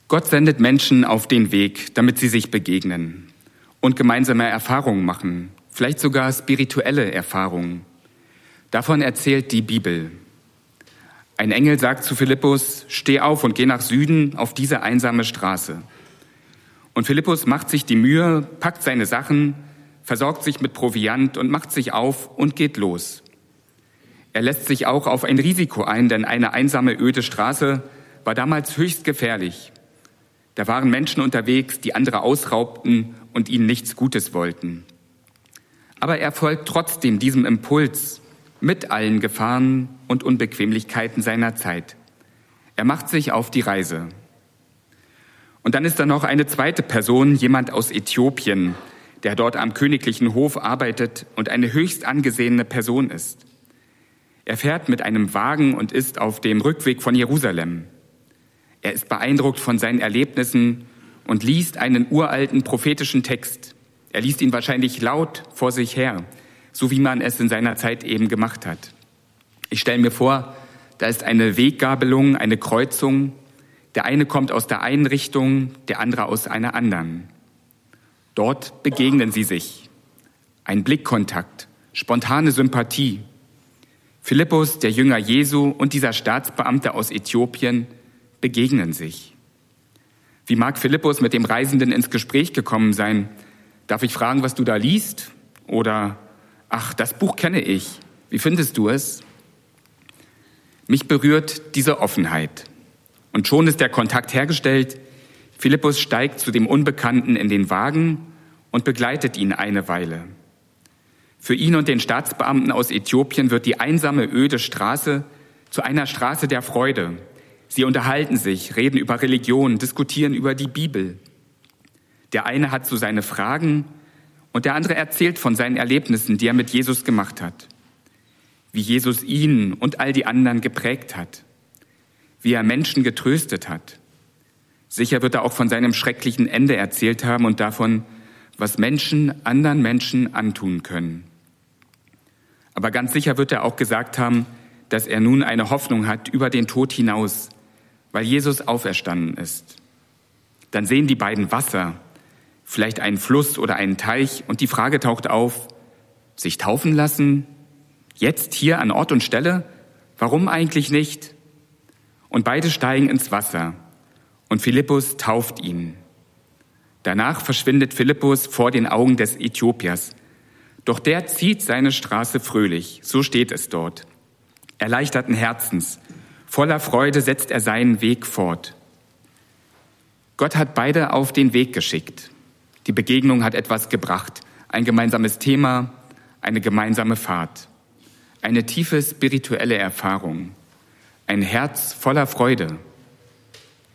Gott sendet Menschen auf den Weg, damit sie sich begegnen und gemeinsame Erfahrungen machen, vielleicht sogar spirituelle Erfahrungen. Davon erzählt die Bibel. Ein Engel sagt zu Philippus: Steh auf und geh nach Süden auf diese einsame Straße. Und Philippus macht sich die Mühe, packt seine Sachen, versorgt sich mit Proviant und macht sich auf und geht los. Er lässt sich auch auf ein Risiko ein, denn eine einsame, öde Straße war damals höchst gefährlich. Da waren Menschen unterwegs, die andere ausraubten und ihnen nichts Gutes wollten. Aber er folgt trotzdem diesem Impuls mit allen Gefahren und Unbequemlichkeiten seiner Zeit. Er macht sich auf die Reise. Und dann ist da noch eine zweite Person, jemand aus Äthiopien, der dort am königlichen Hof arbeitet und eine höchst angesehene Person ist. Er fährt mit einem Wagen und ist auf dem Rückweg von Jerusalem. Er ist beeindruckt von seinen Erlebnissen und liest einen uralten prophetischen Text. Er liest ihn wahrscheinlich laut vor sich her, so wie man es in seiner Zeit eben gemacht hat. Ich stelle mir vor, da ist eine Weggabelung, eine Kreuzung. Der eine kommt aus der einen Richtung, der andere aus einer anderen. Dort begegnen sie sich. Ein Blickkontakt, spontane Sympathie. Philippus, der Jünger Jesu, und dieser Staatsbeamte aus Äthiopien begegnen sich. Wie mag Philippus mit dem Reisenden ins Gespräch gekommen sein? Darf ich fragen, was du da liest? Oder, ach, das Buch kenne ich. Wie findest du es? Mich berührt diese Offenheit. Und schon ist der Kontakt hergestellt. Philippus steigt zu dem Unbekannten in den Wagen und begleitet ihn eine Weile. Für ihn und den Staatsbeamten aus Äthiopien wird die einsame, öde Straße zu einer Straße der Freude. Sie unterhalten sich, reden über Religion, diskutieren über die Bibel. Der eine hat so seine Fragen und der andere erzählt von seinen Erlebnissen, die er mit Jesus gemacht hat. Wie Jesus ihn und all die anderen geprägt hat. Wie er Menschen getröstet hat. Sicher wird er auch von seinem schrecklichen Ende erzählt haben und davon, was Menschen anderen Menschen antun können. Aber ganz sicher wird er auch gesagt haben, dass er nun eine Hoffnung hat über den Tod hinaus, weil Jesus auferstanden ist. Dann sehen die beiden Wasser, vielleicht einen Fluss oder einen Teich, und die Frage taucht auf: Sich taufen lassen? Jetzt hier an Ort und Stelle? Warum eigentlich nicht? Und beide steigen ins Wasser und Philippus tauft ihn. Danach verschwindet Philippus vor den Augen des Äthiopiers. Doch der zieht seine Straße fröhlich, so steht es dort. Erleichterten Herzens, voller Freude setzt er seinen Weg fort. Gott hat beide auf den Weg geschickt. Die Begegnung hat etwas gebracht, ein gemeinsames Thema, eine gemeinsame Fahrt, eine tiefe spirituelle Erfahrung, ein Herz voller Freude.